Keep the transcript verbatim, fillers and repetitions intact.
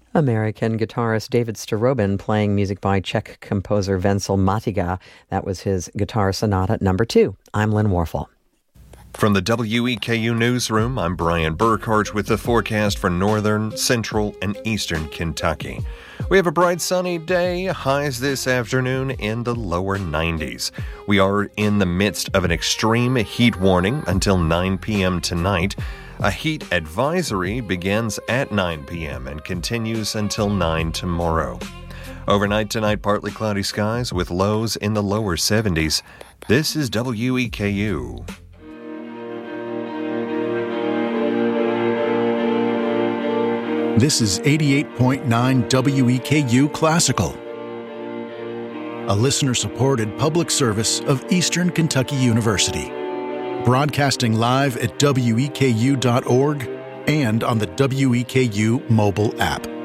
American guitarist David Starobin playing music by Czech composer Vencel Matiga. That was his Guitar Sonata number two. I'm Lynn Warfel. From the W E K U Newsroom, I'm Brian Burkhart with the forecast for northern, central, and eastern Kentucky. We have a bright sunny day, highs this afternoon in the lower nineties. We are in the midst of an extreme heat warning until nine p.m. tonight. A heat advisory begins at nine p.m. and continues until nine tomorrow. Overnight tonight, partly cloudy skies with lows in the lower seventies. This is W E K U. This is eighty-eight point nine W E K U Classical, a listener-supported public service of Eastern Kentucky University, broadcasting live at W E K U dot org and on the W E K U mobile app.